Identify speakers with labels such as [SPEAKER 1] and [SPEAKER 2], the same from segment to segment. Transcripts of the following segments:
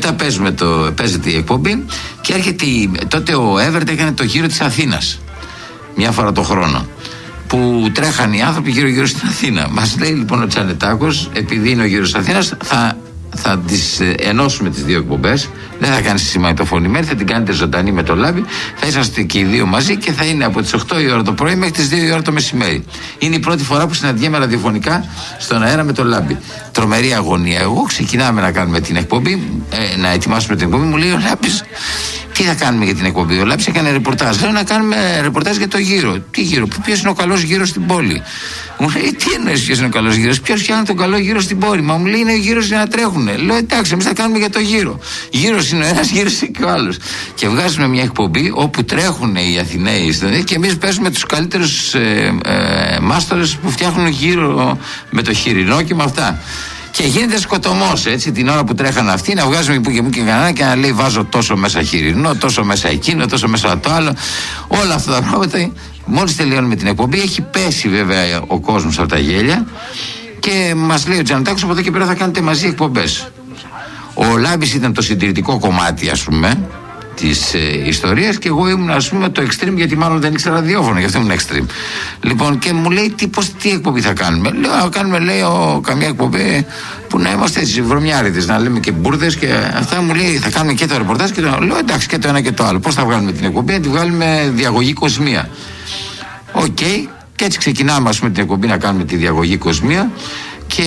[SPEAKER 1] Μετά παίζεται η εκπομπή και έρχεται. Τότε ο Εύερτ έκανε το γύρο της Αθήνας. Μια φορά το χρόνο. Που τρέχανε οι άνθρωποι γύρω-γύρω στην Αθήνα. Μας λέει λοιπόν ο Τζανετάκος, επειδή είναι ο γύρος της Αθήνας, θα τις ενώσουμε τις δύο εκπομπές. Δεν θα κάνεις σημαντοφωνημένη, θα την κάνετε ζωντανή με το Λάμπη. Θα είσαστε και οι δύο μαζί και θα είναι από τις 8 η ώρα το πρωί μέχρι τις 2 η ώρα το μεσημέρι. Είναι η πρώτη φορά που συναντιέμαι ραδιοφωνικά στον αέρα με το Λάμπη. Τρομερή αγωνία. Εγώ ξεκινάμε να κάνουμε την εκπομπή, να ετοιμάσουμε την εκπομπή. Μου λέει ο Λάμπης, τι θα κάνουμε για την εκπομπή? Ο Λάμπης έκανε ρεπορτάζ. Λέω να κάνουμε ρεπορτάζ για το γύρο. Τι γύρο? Ποιος είναι ο καλός γύρος στην πόλη? Μου λέει, τι εννοείς ποιος είναι ο καλός γύρος? Ποιος φτιάχνει τον καλό γύρο στην πόλη? Μα μου λέει, είναι ο γύρος για να τρέχουνε. Λέω, εντάξει, εμείς θα κάνουμε για το γύρο. Γύρος είναι ο ένας, γύρος είναι και ο άλλος. Και βγάζουμε μια εκπομπή όπου τρέχουν οι Αθηναίοι και εμείς παίζουμε τους καλύτερους μάστορες που φτιάχνουν γύρο με το χοιρινό και με αυτά. Και γίνεται σκοτωμός, έτσι, την ώρα που τρέχανε αυτοί, να βγάζουμε που και μου και κανένα και να λέει βάζω τόσο μέσα χοιρινό, τόσο μέσα εκείνο, τόσο μέσα το άλλο. Όλα αυτά τα πράγματα. Μόλις τελειώνουμε την εκπομπή, έχει πέσει βέβαια ο κόσμος από τα γέλια και μας λέει ο Τζανετάκος, από εδώ και πέρα θα κάνετε μαζί εκπομπές. Ο Λάμπης ήταν το συντηρητικό κομμάτι, ας πούμε, της ιστορίας και εγώ ήμουν, ας πούμε, το extreme, γιατί μάλλον δεν ήξερα ραδιόφωνο, γι' αυτό ήμουν extreme. Λοιπόν, και μου λέει τι εκπομπή θα κάνουμε? Λέω, κάνουμε, λέει, καμιά εκπομπή που να είμαστε έτσι βρωμιάριδες, να λέμε και μπουρδες και αυτά. Μου λέει, θα κάνουμε και το ρεπορτάζ και το άλλο. Λέω, εντάξει, και το ένα και το άλλο. Πώς θα βγάλουμε την εκπομπή? Να τη βγάλουμε διαγωγή κοσμία. Οκ, και έτσι ξεκινάμε, ας πούμε, την εκπομπή να κάνουμε τη διαγωγή κοσμία και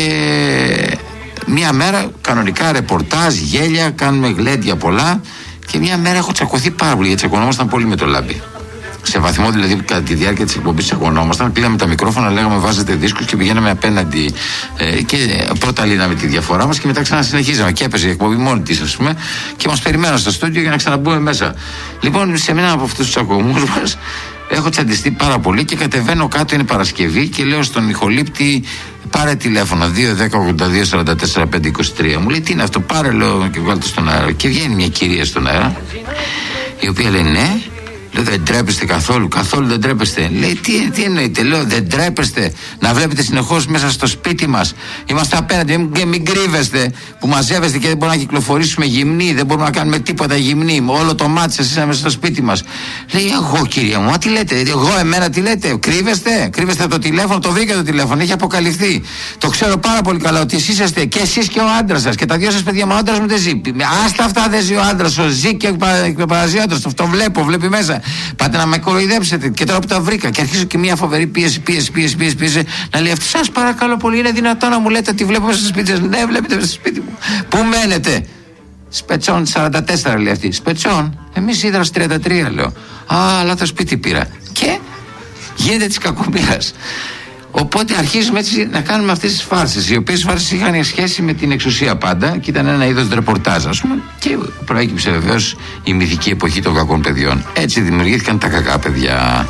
[SPEAKER 1] μια μέρα κανονικά ρεπορτάζ, γέλια, κάνουμε γλέντια πολλά. Και μια μέρα έχω τσακωθεί πάρα πολύ, γιατί τσακωνόμασταν πολύ με το Λάμπη. Σε βαθμό δηλαδή που κατά τη διάρκεια της εκπομπής τσακωνόμασταν, κλείναμε τα μικρόφωνα, λέγαμε βάζετε δίσκους και πηγαίναμε απέναντι. Και πρώτα λύναμε τη διαφορά μας και μετά ξανασυνεχίζαμε. Και έπαιζε η εκπομπή μόνη της, ας πούμε, και μας περιμέναν στο στούντιο για να ξαναμπούμε μέσα. Λοιπόν, σε έναν από αυτούς τους τσακωμούς μας έχω τσαντιστεί πάρα πολύ και κατεβαίνω κάτω, είναι Παρασκευή, και λέω στον ηχολήπτη, πάρε τηλέφωνο 2-10-82-44-523. Μου λέει, τι είναι αυτό? Πάρε, λέω, και βγάλτε στον αέρα. Και βγαίνει μια κυρία στον αέρα, η οποία λέει, ναι. Λέω, δεν τρέπεστε καθόλου? Καθόλου δεν τρέπεστε. Λέει, τι εννοείτε? Λέω, δεν τρέπεστε να βλέπετε συνεχώς μέσα στο σπίτι μας? Είμαστε απέναντι και μην κρύβεστε που μαζεύεστε και δεν μπορούμε να κυκλοφορήσουμε γυμνοί, δεν μπορούμε να κάνουμε τίποτα γυμνοί. Όλο το μάτι σας είσαι μέσα στο σπίτι μας. Λέει, εγώ, κυρία μου, τι λέτε? Εγώ, εμένα τι λέτε? Κρύβεστε το τηλέφωνο? Το βρήκα το τηλέφωνο, έχει αποκαλυφθεί. Το ξέρω πάρα πολύ καλά ότι εσείς είστε και εσείς και ο άντρας σας και τα δυο σας παιδιά. Μα ο άντρας μου δεν ζει. Άστα αυτά, δεν ζει ο άντρας, ζει και παραζιάτος. Το βλέπει μέσα. Πάτε να με κοροϊδέψετε. Και τώρα που τα βρήκα και αρχίζω και μια φοβερή πίεση, να λέει, αυτή, σας παρακαλώ πολύ, είναι δυνατόν να μου λέτε ότι βλέπω μέσα στο σπίτι σας? Ναι, βλέπετε μέσα στο σπίτι μου. Πού μένετε? Σπετσόν 44, λέει αυτή. Σπετσόν? Εμείς Ίδρας 33, λέω. Α, λάθος σπίτι πήρα. Και γίνεται της κακομοίρας. Οπότε αρχίζουμε έτσι να κάνουμε αυτές τις φάρσες, οι οποίες φάρσες είχαν σχέση με την εξουσία πάντα και ήταν ένα είδος ρεπορτάζ, ας πούμε, και προέκυψε βεβαίως η μυθική εποχή των κακών παιδιών. Έτσι δημιουργήθηκαν τα κακά παιδιά.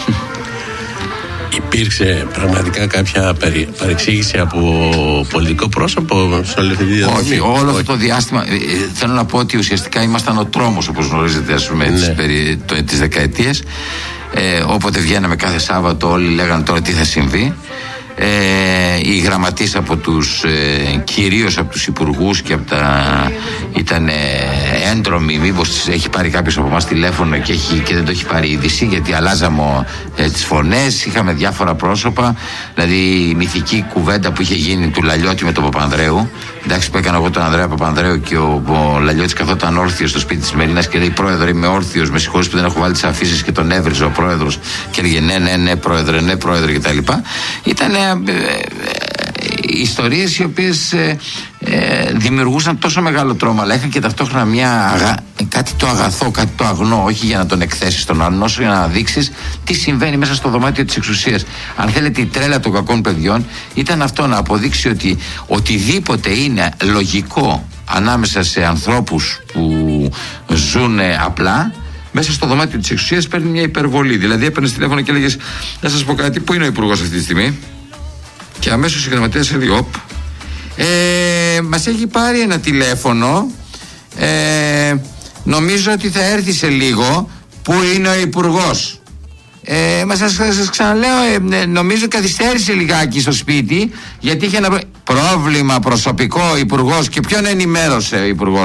[SPEAKER 2] Υπήρξε πραγματικά κάποια παρεξήγηση από πολιτικό πρόσωπο σε όλη αυτή τη διαδρομή?
[SPEAKER 1] Όχι, όλο αυτό το διάστημα. Θέλω να πω ότι ουσιαστικά ήμασταν ο τρόμος, όπως γνωρίζετε, ας πούμε, τις δεκαετίες. Όποτε βγαίναμε κάθε Σάββατο, όλοι λέγανε τώρα τι θα συμβεί. Οι γραμματείς από τους κυρίως από τους υπουργούς και από τα ήταν έντρομοι, μήπως έχει πάρει κάποιος από εμάς τηλέφωνο και δεν το έχει πάρει είδηση, γιατί αλλάζαμε τις φωνές, είχαμε διάφορα πρόσωπα. Δηλαδή η μυθική κουβέντα που είχε γίνει του Λαλιώτη με τον Παπανδρέου, εντάξει, που έκανα εγώ τον Ανδρέα Παπανδρέου και ο Λαλιώτης καθόταν όρθιος στο σπίτι της Μερίνας και λέει, πρόεδρε, είμαι όρθιος, με συγχωρείς που δεν έχω βάλει τις αφήσεις, και τον έβριζε ο πρόεδρος και έλεγε ναι πρόεδρε κτλ. Ήταν ιστορίες οι οποίες δημιουργούσαν τόσο μεγάλο τρόμο, αλλά είχαν και ταυτόχρονα κάτι το αγαθό, κάτι το αγνό, όχι για να τον εκθέσεις τον άλλον, όσο για να δείξεις τι συμβαίνει μέσα στο δωμάτιο της εξουσίας. Αν θέλετε, η τρέλα των κακών παιδιών ήταν αυτό, να αποδείξει ότι οτιδήποτε είναι λογικό ανάμεσα σε ανθρώπους που ζουν απλά, μέσα στο δωμάτιο της εξουσίας παίρνει μια υπερβολή. Δηλαδή έπαιρνες τηλέφωνο και έλεγες, να σας πω κάτι, πού είναι ο υπουργός αυτή τη στιγμή? Και αμέσως η γραμματέας έλεγε, μας έχει πάρει ένα τηλέφωνο, νομίζω ότι θα έρθει σε λίγο, πού είναι ο υπουργός? Μα σας ξαναλέω, νομίζω καθυστέρησε λιγάκι στο σπίτι, γιατί είχε ένα πρόβλημα προσωπικό ο υπουργός. Και ποιον ενημέρωσε ο υπουργός?